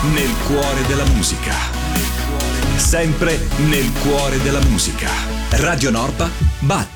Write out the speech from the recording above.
nel cuore della musica. Sempre nel cuore della musica. Radio Norpa batte